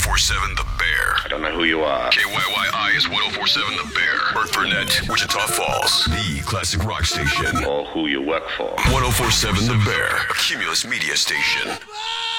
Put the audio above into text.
1047 The Bear. I don't know who you are. KYYI is 1047 The Bear. Burtburnett, Wichita Falls. The classic rock station. Or who you work for. 1047 The Bear. A Cumulus media station.